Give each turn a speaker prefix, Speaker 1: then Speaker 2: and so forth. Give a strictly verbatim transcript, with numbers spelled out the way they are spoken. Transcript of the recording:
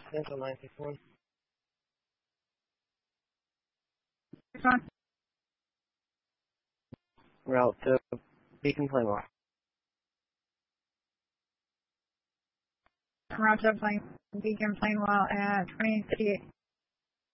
Speaker 1: Central nine six one. Route to Beacon Plainwell.
Speaker 2: Route to Plain, Beacon Plainwell at twenty-eight